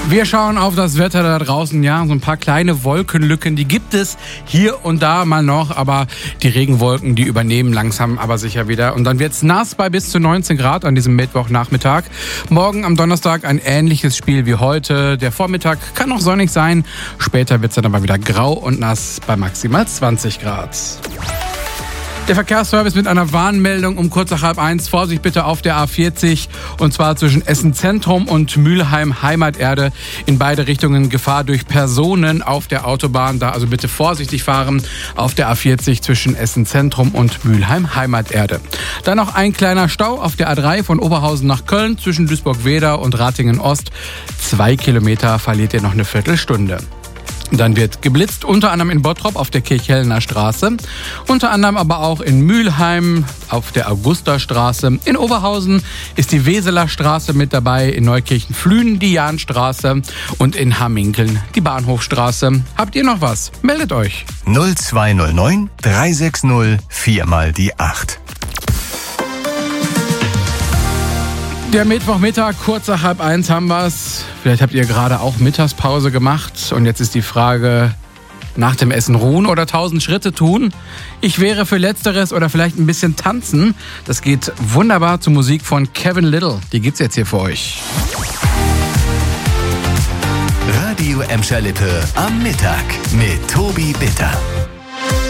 Wir schauen auf das Wetter da draußen. Ja, so ein paar kleine Wolkenlücken, die gibt es hier und da mal noch, aber die Regenwolken, die übernehmen langsam aber sicher wieder. Und dann wird's nass bei bis zu 19 Grad an diesem Mittwochnachmittag. Morgen am Donnerstag ein ähnliches Spiel wie heute. Der Vormittag kann noch sonnig sein. Später wird's dann aber wieder grau und nass bei maximal 20 Grad. Der Verkehrsservice mit einer Warnmeldung um kurz nach 12:30. Vorsicht bitte auf der A40 und zwar zwischen Essen Zentrum und Mülheim Heimaterde. In beide Richtungen Gefahr durch Personen auf der Autobahn. Da also bitte vorsichtig fahren auf der A40 zwischen Essen Zentrum und Mülheim Heimaterde. Dann noch ein kleiner Stau auf der A3 von Oberhausen nach Köln zwischen Duisburg-Weder und Ratingen Ost. 2 Kilometer verliert ihr noch eine Viertelstunde. Dann wird geblitzt, unter anderem in Bottrop auf der Kirchhellner Straße, unter anderem aber auch in Mülheim auf der Augustastraße. In Oberhausen ist die Weseler Straße mit dabei, in Neukirchen-Flühen die Jahnstraße und in Hamminkeln die Bahnhofstraße. Habt ihr noch was? Meldet euch. 0209 360 4 mal die 8. Der Mittwochmittag, kurz nach 12:30 haben wir's. Vielleicht habt ihr gerade auch Mittagspause gemacht und jetzt ist die Frage, nach dem Essen ruhen oder 1000 Schritte tun? Ich wäre für Letzteres oder vielleicht ein bisschen tanzen. Das geht wunderbar zur Musik von Kevin Little. Die gibt's jetzt hier für euch. Radio Emscher Lippe am Mittag mit Tobi Bitter.